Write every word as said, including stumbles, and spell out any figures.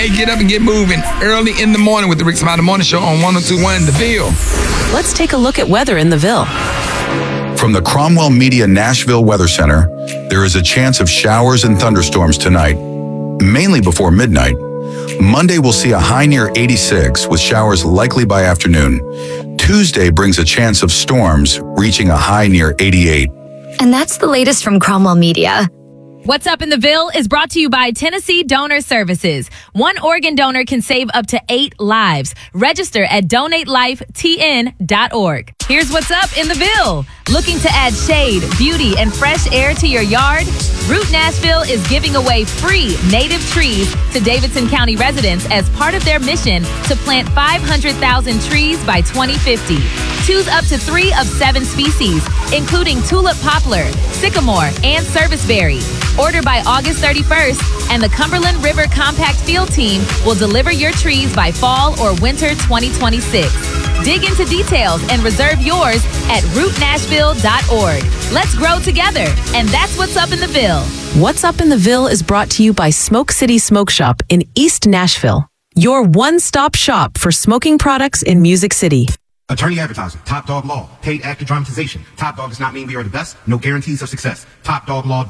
Hey, get up and get moving early in the morning with the Rick Smiley Morning Show on one oh two point one The Ville. Let's take a look at weather in the Ville. From the Cromwell Media Nashville Weather Center, there is a chance of showers and thunderstorms tonight, mainly before midnight. Monday will see a high near eighty-six with showers likely by afternoon. Tuesday brings a chance of storms reaching a high near eighty-eight. And that's the latest from Cromwell Media. What's Up in the Ville is brought to you by Tennessee Donor Services. One organ donor can save up to eight lives. Register at donate life t n dot org. Here's what's up in the Ville. Looking to add shade, beauty, and fresh air to your yard? Root Nashville is giving away free native trees to Davidson County residents as part of their mission to plant five hundred thousand trees by twenty fifty. Choose up to three of seven species, including tulip poplar, sycamore, and serviceberry. Order by August thirty-first, and the Cumberland River Compact Field Team will deliver your trees by fall or winter twenty twenty-six. Dig into details and reserve yours at root nashville dot org. Let's grow together, and that's what's up in the Ville. What's Up in the Ville is brought to you by Smoke City Smoke Shop in East Nashville, your one-stop shop for smoking products in Music City. Attorney advertising, Top Dog Law, paid actor dramatization. Top Dog does not mean we are the best, no guarantees of success. top dog law